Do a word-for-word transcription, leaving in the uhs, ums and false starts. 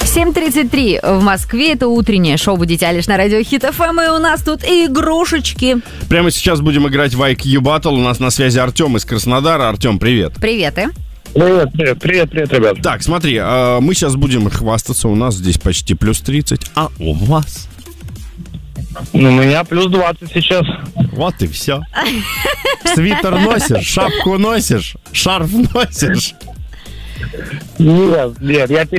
семь тридцать три в Москве. Это утреннее шоу «Будите Алиш» на радио Хит эф эм. И у нас тут игрушечки. Прямо сейчас будем играть в ай кью Battle. У нас на связи Артем из Краснодара. Артем, привет. Приветы. Привет, привет, привет, привет, ребят. Так, смотри, мы сейчас будем хвастаться. У нас здесь почти плюс тридцать. А у вас? Ну, у меня плюс двадцать сейчас. Вот и все. Свитер носишь, шапку носишь, шарф носишь. Нет, нет, я